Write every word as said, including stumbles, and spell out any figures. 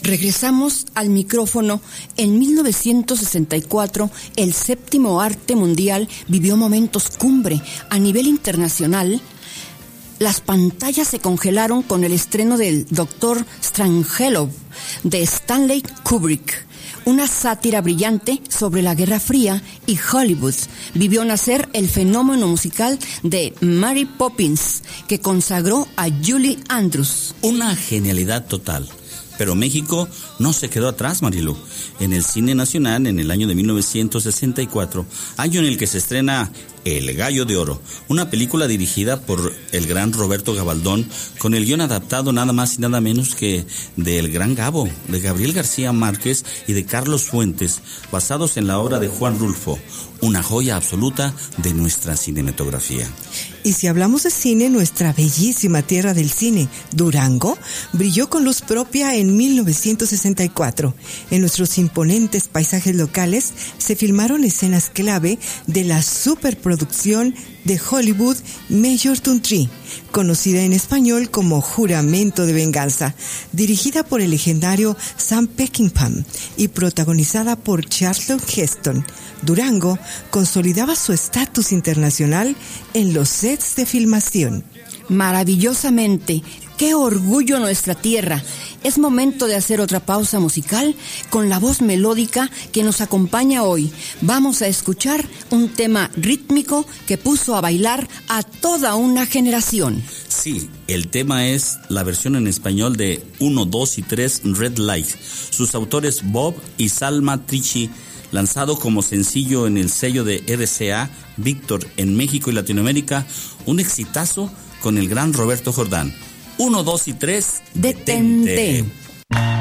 Regresamos al micrófono. En mil novecientos sesenta y cuatro, el séptimo arte mundial vivió momentos cumbre a nivel internacional. Las pantallas se congelaron con el estreno del Doctor Strangelove de Stanley Kubrick, una sátira brillante sobre la Guerra Fría, y Hollywood vivió nacer el fenómeno musical de Mary Poppins, que consagró a Julie Andrews. Una genialidad total. Pero México no se quedó atrás, Marilu. En el cine nacional, en el año de mil novecientos sesenta y cuatro, año en el que se estrena El Gallo de Oro, una película dirigida por el gran Roberto Gabaldón, con el guión adaptado nada más y nada menos que de El Gran Gabo, de Gabriel García Márquez y de Carlos Fuentes, basados en la obra de Juan Rulfo, una joya absoluta de nuestra cinematografía. Y si hablamos de cine, nuestra bellísima tierra del cine, Durango, brilló con luz propia en mil novecientos sesenta y cuatro. En nuestros imponentes paisajes locales se filmaron escenas clave de la superproducción de Hollywood Major Tom Tree, conocida en español como Juramento de Venganza, dirigida por el legendario Sam Peckinpah y protagonizada por Charlton Heston. Durango consolidaba su estatus internacional en los sets de filmación. Maravillosamente. ¡Qué orgullo nuestra tierra! Es momento de hacer otra pausa musical con la voz melódica que nos acompaña hoy. Vamos a escuchar un tema rítmico que puso a bailar a toda una generación. Sí, el tema es la versión en español de uno, dos y tres Red Light. Sus autores Bob y Salma Trichy, lanzado como sencillo en el sello de R C A Víctor en México y Latinoamérica, un exitazo con el gran Roberto Jordán. Uno, dos y tres, detente. detente.